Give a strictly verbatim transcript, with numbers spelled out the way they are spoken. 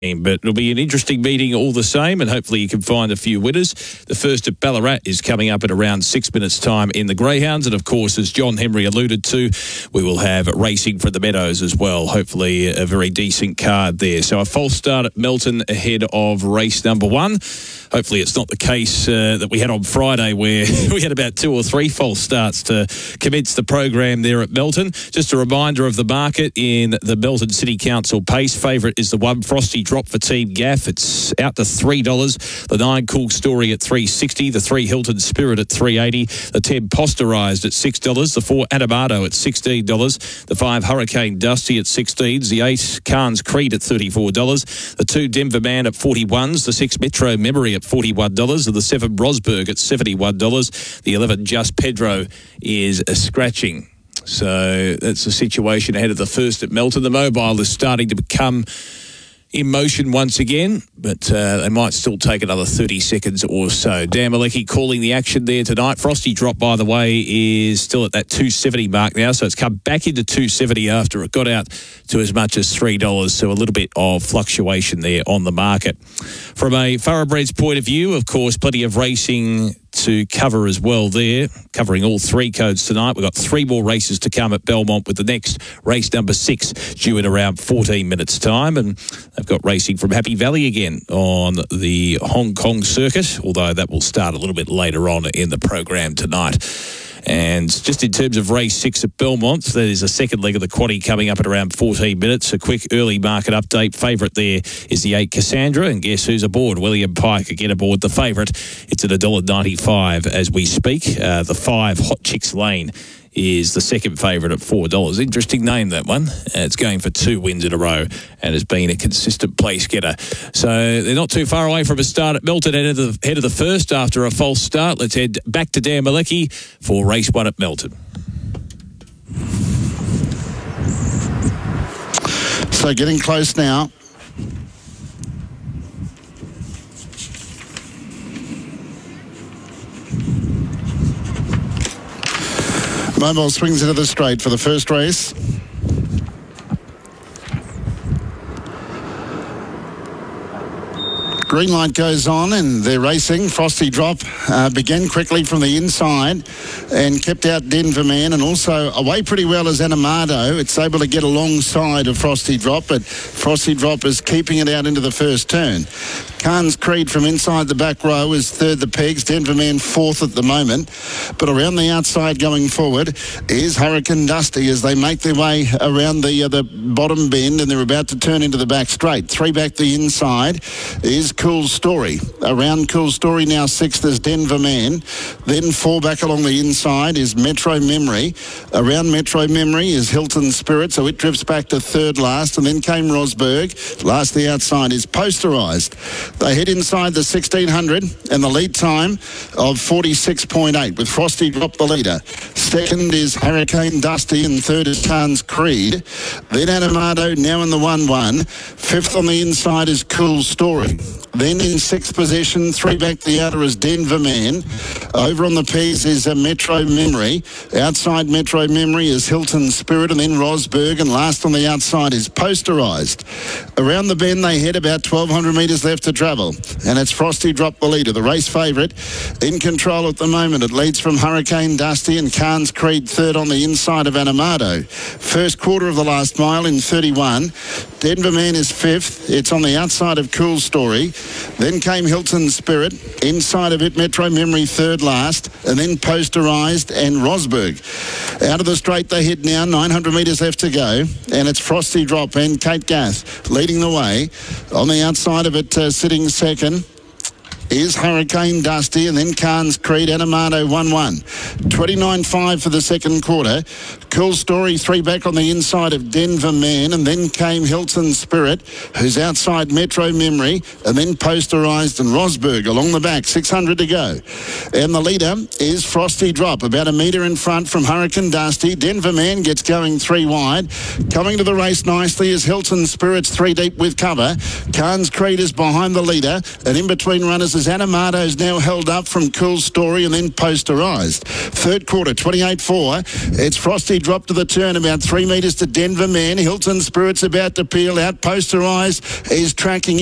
But it'll be an interesting meeting all the same, and hopefully you can find a few winners. The first at Ballarat is coming up at around six minutes' time in the Greyhounds. And, of course, as John Henry alluded to, we will have racing for the Meadows as well. Hopefully a very decent card there. So a false start at Melton ahead of race number one. Hopefully it's not the case uh, that we had on Friday where we had about two or three false starts to commence the program there at Melton. Just a reminder of the market in the Melton City Council pace. Favourite is the one Frosty Drop for Team Gaff. It's out to three dollars. The nine Cool Story at three dollars sixty. The three Hilton Spirit at three dollars eighty. The ten Posterised at six dollars. The four Animado at sixteen dollars. The five Hurricane Dusty at sixteen dollars. The eight Carnes Creed at thirty-four dollars. The two Denver Man at forty-one dollars. The six Metro Memory at forty-one dollars. And the seven Rosberg at seventy-one dollars. The eleven Just Pedro is a scratching. So that's the situation ahead of the first at Melton. The mobile is starting to become in motion once again, but uh, they might still take another thirty seconds or so. Dan Malecki calling the action there tonight. Frosty Drop, by the way, is still at that two seventy mark now, so it's come back into two seventy after it got out to as much as three dollars, so a little bit of fluctuation there on the market. From a thoroughbreds point of view, of course, plenty of racing to cover as well there, covering all three codes tonight. We've got three more races to come at Belmont, with the next race number six due in around fourteen minutes' time. And they've got racing from Happy Valley again on the Hong Kong circuit, although that will start a little bit later on in the program tonight. And just in terms of race six at Belmont, that is a second leg of the quaddie coming up at around fourteen minutes. A quick early market update. Favourite there is the eight Cassandra, and guess who's aboard? William Pike again aboard the favourite. It's at one dollar ninety-five as we speak. Uh, the five Hot Chicks Lane is the second favourite at four dollars. Interesting name, that one. Uh, it's going for two wins in a row and has been a consistent place getter. So they're not too far away from a start at Melton, head of the, head of the first after a false start. Let's head back to Dan Malecki for race one at Melton. So getting close now. Mobile swings into the straight for the first race. Green light goes on and they're racing. Frosty Drop uh, began quickly from the inside and kept out Denver Man, and also away pretty well as Animado. It's able to get alongside of Frosty Drop, but Frosty Drop is keeping it out into the first turn. Carnes Creed from inside the back row is third the pegs. Denver Man fourth at the moment. But around the outside going forward is Hurricane Dusty as they make their way around the, uh, the bottom bend, and they're about to turn into the back straight. Three back the inside is Cool Story. Around Cool Story now sixth is Denver Man. Then four back along the inside is Metro Memory. Around Metro Memory is Hilton Spirit, so it drifts back to third last, and then came Rosberg. Last the outside is Posterised. They head inside the sixteen hundred and the lead time of forty-six point eight with Frosty Drop the leader. Second is Hurricane Dusty and third is Carnes Creed. Then Animado now in the one one. Fifth on the inside is Cool Story. Then in sixth position, three back the outer is Denver Man. Over on the P's is a Metro Memory. Outside Metro Memory is Hilton Spirit and then Rosberg, and last on the outside is Posterised. Around the bend they head, about twelve hundred metres left to travel, and it's Frosty Drop the leader, the race favourite. In control at the moment, it leads from Hurricane Dusty and Carnes Creed third on the inside of Animado. First quarter of the last mile in thirty-one. Denver Man is fifth. It's on the outside of Cool Story. Then came Hilton Spirit. Inside of it, Metro Memory third last. And then Posterised and Rosberg. Out of the straight they head now. nine hundred metres left to go. And it's Frosty Drop and Kate Gath leading the way. On the outside of it, uh, sitting second is Hurricane Dusty, and then Carnes Creed, Animado one one. twenty-nine five for the second quarter. Cool Story three back on the inside of Denver Man, and then came Hilton Spirit, who's outside Metro Memory, and then Posterised and Rosberg along the back. six hundred to go. And the leader is Frosty Drop, about a metre in front from Hurricane Dusty. Denver Man gets going three wide. Coming to the race nicely is Hilton Spirit's three deep with cover. Carnes Creed is behind the leader, and in between runners is as Animato's now held up from Cool Story and then Posterised. Third quarter, twenty-eight four. It's Frosty Drop to the turn, about three metres to Denver Man. Hilton Spirit's about to peel out. Posterised is tracking